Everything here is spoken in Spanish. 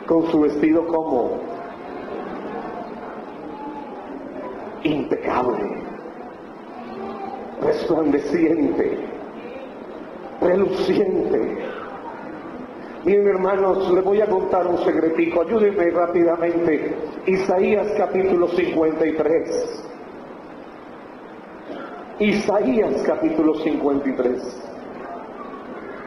con su vestido como impecable, resplandeciente, reluciente. Miren, hermanos, les voy a contar un secretico, ayúdenme rápidamente. Isaías capítulo 53. Isaías capítulo 53.